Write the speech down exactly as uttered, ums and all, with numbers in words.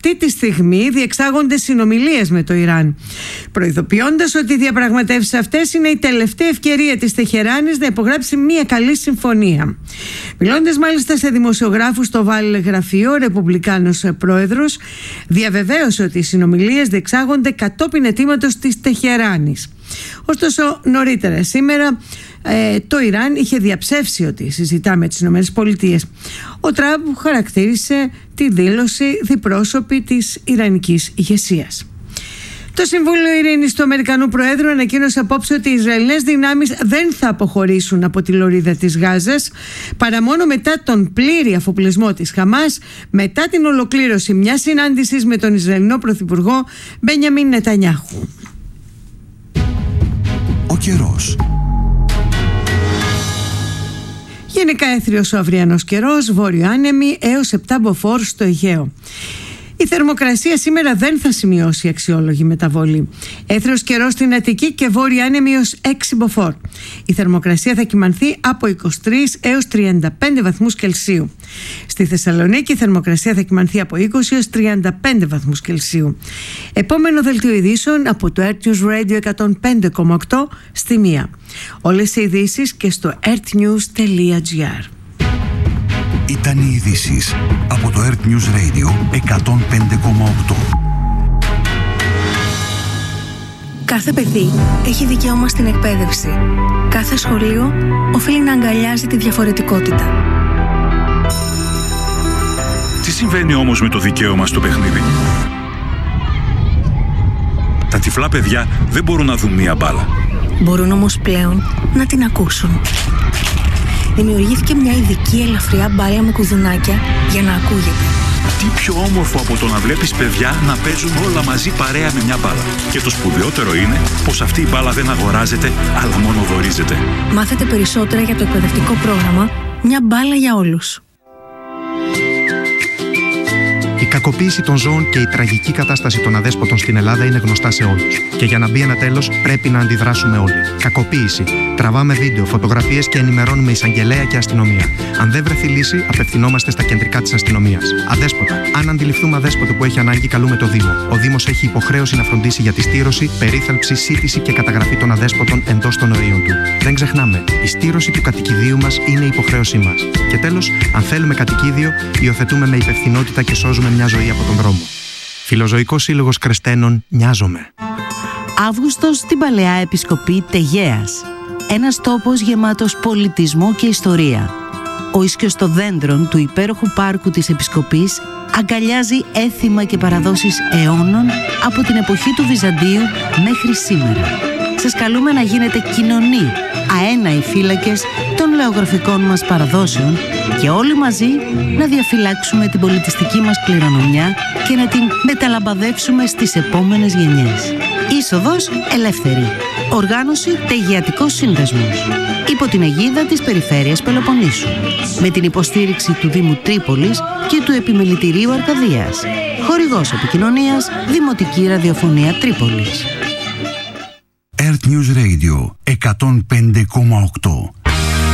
αυτή τη στιγμή διεξάγονται συνομιλίες με το Ιράν, προειδοποιώντας ότι οι διαπραγματεύσεις αυτές είναι η τελευταία ευκαιρία της Τεχεράνης να υπογράψει μια καλή συμφωνία. Μιλώντας μάλιστα σε δημοσιογράφους στο Βάλ γραφείο, ο Ρεπουμπλικάνος πρόεδρος διαβεβαίωσε ότι οι συνομιλίες διεξάγονται κατόπιν αιτήματος της Τεχεράνης. Ωστόσο, νωρίτερα σήμερα ε, το Ιράν είχε διαψεύσει ότι συζητά με τις ΗΠΑ. Ο Τραμπ χαρακτήρισε τη δήλωση διπρόσωπη της ιρανικής ηγεσίας. Το Συμβούλιο Ειρήνης του Αμερικανού Προέδρου ανακοίνωσε απόψε ότι οι Ισραηλινές δυνάμεις δεν θα αποχωρήσουν από τη λωρίδα της Γάζας παρά μόνο μετά τον πλήρη αφοπλισμό της Χαμάς, μετά την ολοκλήρωση μιας συνάντησης με τον Ισραηλινό Πρωθυπουργό Μπενιαμίν Νετανιάχου. Ο καιρός. Γενικά έθριος ο αυριανός καιρός, βόρειο άνεμη έως επτά μποφόρ στο Αιγαίο. Η θερμοκρασία σήμερα δεν θα σημειώσει αξιόλογη μεταβολή. Έθριος καιρός στην Αττική και βόρεια άνεμη έως έξι μποφόρ. Η θερμοκρασία θα κυμανθεί από είκοσι τρεις έως τριάντα πέντε βαθμούς Κελσίου. Στη Θεσσαλονίκη η θερμοκρασία θα κυμανθεί από είκοσι έως τριάντα πέντε βαθμούς Κελσίου. Επόμενο δελτίο ειδήσεων από το Earth News Radio εκατόν πέντε κόμμα οκτώ στη μία. Όλες οι ειδήσεις και στο earthnews τελεία gr. Ήταν οι ειδήσεις από το Earth News Radio εκατόν πέντε κόμμα οκτώ. Κάθε παιδί έχει δικαίωμα στην εκπαίδευση. Κάθε σχολείο οφείλει να αγκαλιάζει τη διαφορετικότητα. Τι συμβαίνει όμως με το δικαίωμα στο παιχνίδι? Τα τυφλά παιδιά δεν μπορούν να δουν μία μπάλα. Μπορούν όμως πλέον να την ακούσουν. Δημιουργήθηκε μια ειδική ελαφριά μπάλα με κουδουνάκια για να ακούγεται. Τι πιο όμορφο από το να βλέπεις παιδιά να παίζουν όλα μαζί παρέα με μια μπάλα. Και το σπουδαιότερο είναι πως αυτή η μπάλα δεν αγοράζεται, αλλά μόνο δωρίζεται. Μάθετε περισσότερα για το εκπαιδευτικό πρόγραμμα «Μια μπάλα για όλους». Η κακοποίηση των ζώων και η τραγική κατάσταση των αδέσποτων στην Ελλάδα είναι γνωστά σε όλους. Και για να μπει ένα τέλος, πρέπει να αντιδράσουμε όλοι. Κακοποίηση. Τραβάμε βίντεο, φωτογραφίες και ενημερώνουμε εισαγγελέα και αστυνομία. Αν δεν βρεθεί λύση, απευθυνόμαστε στα κεντρικά της αστυνομίας. Αδέσποτα. Αν αντιληφθούμε αδέσποτο που έχει ανάγκη, καλούμε το Δήμο. Ο Δήμος έχει υποχρέωση να φροντίσει για τη στήρωση, περίθαλψη, σύντηση και καταγραφή των αδέσποτων εντός των ορίων του. Δεν ξεχνάμε, η στήρωση του κατοικιδίου μας είναι υποχρέωσή μας. Και τέλος, αν θέλουμε κατοικίδιο, υιοθετούμε με υπευθυνότητα και σώζουμε μια ζωή από τον δρόμο. Φιλοζωικός Σύλλογος Κρεστένων, νοιάζομαι. Αύγουστος στην Παλαιά Επισκοπή Τεγέας. Ένας τόπος γεμάτος πολιτισμό και ιστορία. Ο ίσκιος των δέντρων του υπέροχου πάρκου της Επισκοπής αγκαλιάζει έθιμα και παραδόσεις αιώνων από την εποχή του Βυζαντίου μέχρι σήμερα. Σας καλούμε να γίνετε κοινωνοί, αέναοι φύλακες των λεωγραφικών μας παραδόσεων και όλοι μαζί να διαφυλάξουμε την πολιτιστική μας κληρονομιά και να την μεταλαμπαδεύσουμε στις επόμενες γενιές. Είσοδος ελεύθερη. Οργάνωση Τεγεατικός Σύνδεσμος. Υπό την αιγίδα της Περιφέρειας Πελοποννήσου. Με την υποστήριξη του Δήμου Τρίπολης και του Επιμελητηρίου Αρκαδίας. Χορηγός επικοινωνίας Δημοτική Ραδιοφωνία Τρίπολης. Earth News Radio εκατόν πέντε κόμμα οκτώ.